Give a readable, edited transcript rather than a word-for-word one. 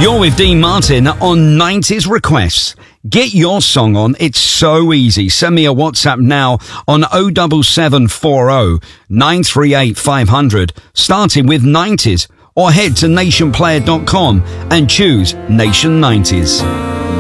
You're with Dean Martin on 90s Requests. Get your song on. It's so easy. Send me a WhatsApp now on 07740 938 500, starting with 90s, or head to nationplayer.com and choose Nation 90s.